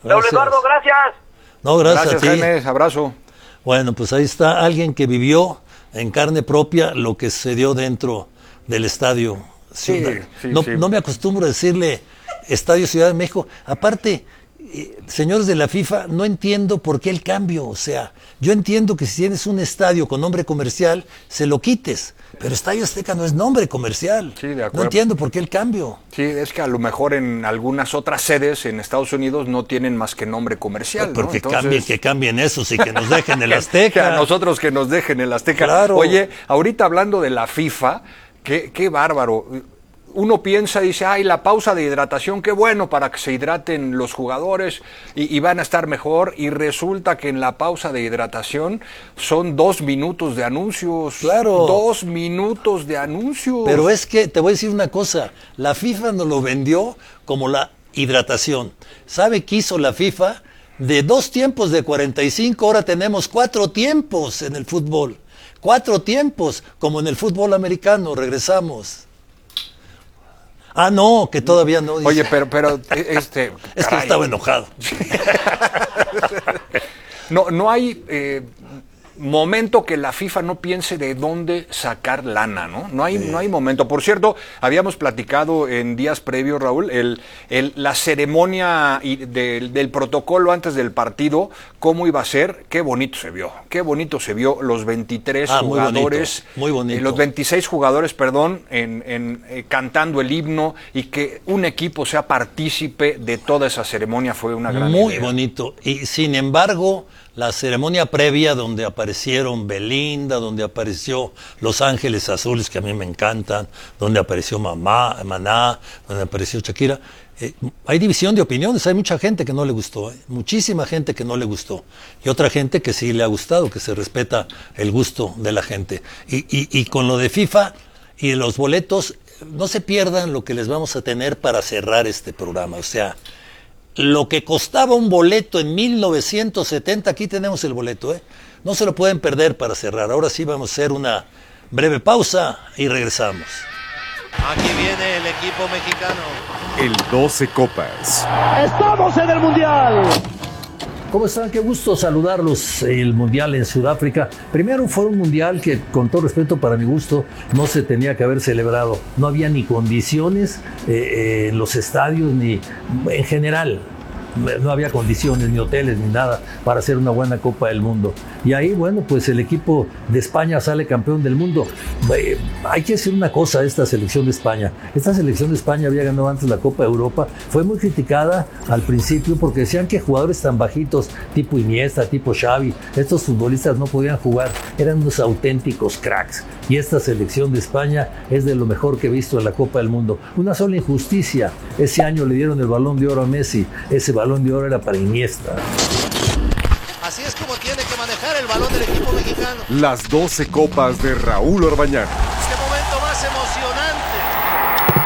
Raúl Eduardo, gracias. No, gracias a ti. Jaime, abrazo. Bueno, pues ahí está alguien que vivió en carne propia lo que sucedió dentro del estadio Ciudad. Sí, no me acostumbro a decirle Estadio Ciudad de México. Aparte, señores de la FIFA, no entiendo por qué el cambio. O sea, yo entiendo que si tienes un estadio con nombre comercial, se lo quites. Pero Estadio Azteca no es nombre comercial. Sí, de acuerdo. No entiendo por qué el cambio. Sí, es que a lo mejor en algunas otras sedes en Estados Unidos no tienen más que nombre comercial. Porque ¿no? Entonces... que cambien esos y que nos dejen el Azteca. Que a nosotros que nos dejen el Azteca. Claro. Oye, ahorita hablando de la FIFA, qué bárbaro. Uno piensa, dice, ay, la pausa de hidratación, qué bueno para que se hidraten los jugadores y van a estar mejor. Y resulta que en la pausa de hidratación son 2 minutos de anuncios. Claro. 2 minutos de anuncios. Pero es que, te voy a decir una cosa, la FIFA nos lo vendió como la hidratación. ¿Sabe qué hizo la FIFA? De 2 tiempos de 45, ahora tenemos 4 tiempos en el fútbol. 4 tiempos, como en el fútbol americano, regresamos. Ah, no, que todavía no. Dice. Oye, pero es que estaba enojado. No hay momento que la FIFA no piense de dónde sacar lana, ¿no? No hay momento. Por cierto, habíamos platicado en días previos, Raúl, la ceremonia del protocolo antes del partido, cómo iba a ser, qué bonito se vio los 23 jugadores, muy bonito. Los 26 jugadores, perdón, cantando el himno y que un equipo sea partícipe de toda esa ceremonia fue una gran idea. Muy bonito. Y sin embargo, la ceremonia previa donde aparecieron Belinda, donde apareció Los Ángeles Azules, que a mí me encantan, donde apareció Maná, donde apareció Shakira, hay división de opiniones, hay mucha gente que no le gustó, muchísima gente que no le gustó, y otra gente que sí le ha gustado, que se respeta el gusto de la gente. Y con lo de FIFA y de los boletos, no se pierdan lo que les vamos a tener para cerrar este programa, o sea... Lo que costaba un boleto en 1970, aquí tenemos el boleto, no se lo pueden perder para cerrar. Ahora sí vamos a hacer una breve pausa y regresamos. Aquí viene el equipo mexicano. El 12 Copas. ¡Estamos en el Mundial! ¿Cómo están? Qué gusto saludarlos. El Mundial en Sudáfrica. Primero fue un Mundial que, con todo respeto para mi gusto, no se tenía que haber celebrado. No había ni condiciones en los estadios, ni en general. No había condiciones, ni hoteles, ni nada para hacer una buena Copa del Mundo. Y ahí, bueno, pues el equipo de España sale campeón del mundo. Hay que decir una cosa a esta selección de España. Esta selección de España había ganado antes la Copa de Europa. Fue muy criticada al principio porque decían que jugadores tan bajitos, tipo Iniesta, tipo Xavi, estos futbolistas no podían jugar. Eran unos auténticos cracks. Y esta selección de España es de lo mejor que he visto en la Copa del Mundo. Una sola injusticia. Ese año le dieron el Balón de Oro a Messi. Ese Balón de Oro era para Iniesta. Así es como tiene que manejar el balón del equipo mexicano. Las 12 Copas de Raúl Orbañanos.